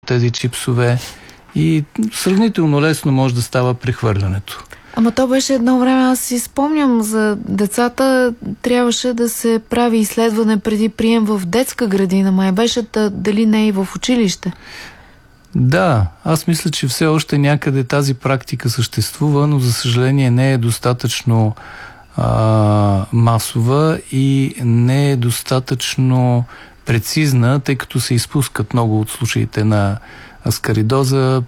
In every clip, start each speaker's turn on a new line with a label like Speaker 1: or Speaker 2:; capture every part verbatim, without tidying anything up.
Speaker 1: тези чипсове и сравнително лесно може да става прехвърлянето.
Speaker 2: Ама то беше едно време, аз си спомням за децата, трябваше да се прави изследване преди прием в детска градина, май беше дали не и в училище.
Speaker 1: Да, аз мисля, че все още някъде тази практика съществува, но за съжаление не е достатъчно а, масова и не е достатъчно прецизна, тъй като се изпускат много от случаите на аскаридоза.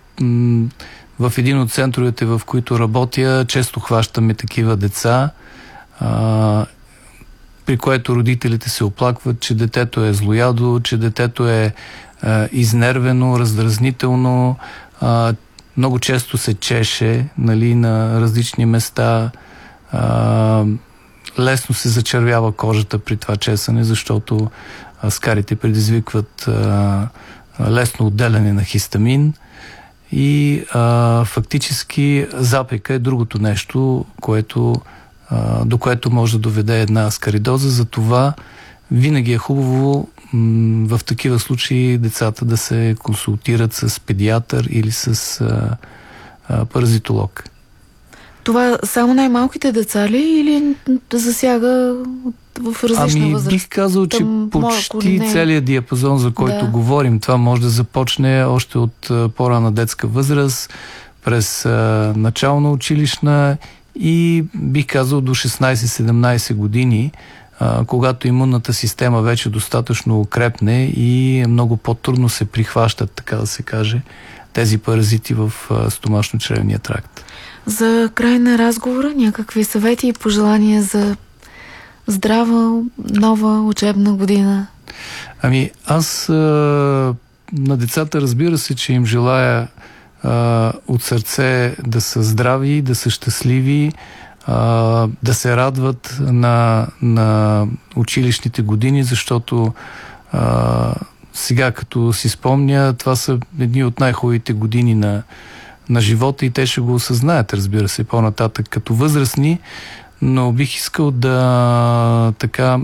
Speaker 1: В един от центровете, в които работя, често хващаме такива деца, а, при което родителите се оплакват, че детето е злоядо, че детето е а, изнервено, раздразнително, а, много често се чеше, нали, на различни места, а, лесно се зачервява кожата при това чесане, защото аскарите предизвикват а, лесно отделяне на хистамин. И а, фактически запека е другото нещо, което, а, до което може да доведе една аскаридоза. Затова винаги е хубаво м, в такива случаи децата да се консултират с педиатър или с а, а, паразитолог.
Speaker 2: Това само най-малките деца ли или засяга в различна
Speaker 1: ами,
Speaker 2: възраст?
Speaker 1: Бих казал, че
Speaker 2: Там,
Speaker 1: почти
Speaker 2: не...
Speaker 1: целият диапазон, за който
Speaker 2: да. говорим,
Speaker 1: това може да започне още от по-рана детска възраст, през а, начална училищна и бих казал до шестнайсет-седемнайсет години, а, когато имунната система вече достатъчно укрепне и много по-трудно се прихващат, така да се каже, тези паразити в стомашно-чревния тракт.
Speaker 2: За край на разговора някакви съвети и пожелания за здрава нова учебна година?
Speaker 1: Ами аз а, на децата, разбира се, че им желая а, от сърце да са здрави, да са щастливи, а, да се радват на, на училищните години, защото а, сега като си спомня, това са едни от най-хубавите години на на живота и те ще го осъзнаят, разбира се, по-нататък като възрастни, но бих искал да така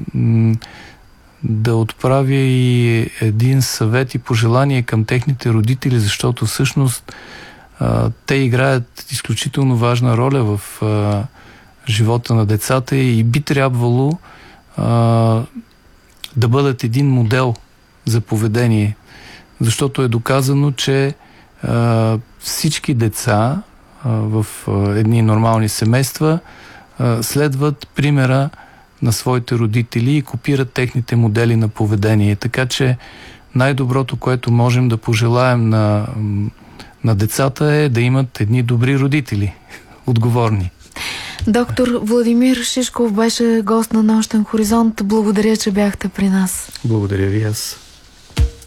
Speaker 1: да отправя и един съвет и пожелание към техните родители, защото всъщност а, те играят изключително важна роля в а, живота на децата и би трябвало а, да бъдат един модел за поведение, защото е доказано, че Uh, всички деца uh, в uh, едни нормални семейства uh, следват примера на своите родители и копират техните модели на поведение. Така че най-доброто, което можем да пожелаем на, на децата е да имат едни добри родители, отговорни.
Speaker 2: Доктор Владимир Шишков беше гост на Нощен хоризонт. Благодаря, че бяхте при нас.
Speaker 1: Благодаря ви аз.